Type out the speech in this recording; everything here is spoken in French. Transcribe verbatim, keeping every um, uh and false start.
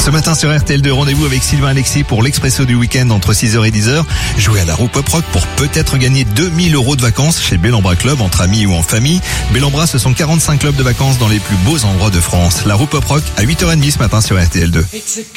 Ce matin sur R T L deux, rendez-vous avec Sylvain Alexis pour l'Expresso du week-end entre six heures et dix heures. Jouez à la roue Pop Rock pour peut-être gagner deux mille euros de vacances chez Bellambra Club entre amis ou en famille. Bellambra, ce sont quarante-cinq clubs de vacances dans les plus beaux endroits de France. La roue Pop Rock à huit heures trente ce matin sur R T L deux.